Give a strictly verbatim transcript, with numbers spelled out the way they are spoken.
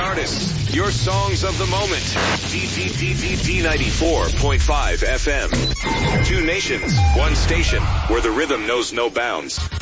artists, your songs of the moment. D ninety-four point five F M. Two nations, one station, where the rhythm knows no bounds.